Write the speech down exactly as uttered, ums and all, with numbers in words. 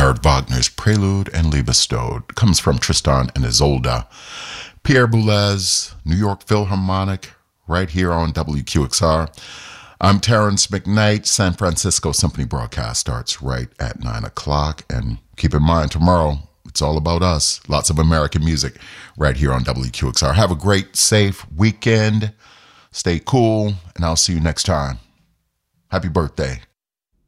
Richard Wagner's Prelude and Liebestod comes from Tristan and Isolde. Pierre Boulez, New York Philharmonic, right here on W Q X R. I'm Terrence McKnight. San Francisco Symphony broadcast starts right at nine o'clock. And keep in mind, tomorrow, it's all about us. Lots of American music right here on W Q X R. Have a great, safe weekend. Stay cool, and I'll see you next time. Happy birthday.